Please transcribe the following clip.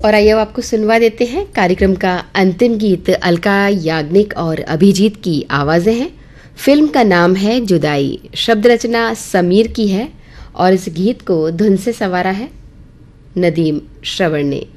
और आइए अब आपको सुनवा देते हैं कार्यक्रम का अंतिम गीत। अलका याग्निक और अभिजीत की आवाज़ें हैं। फिल्म का नाम है जुदाई। शब्द रचना समीर की है और इस गीत को धुन से संवारा है नदीम श्रवण ने।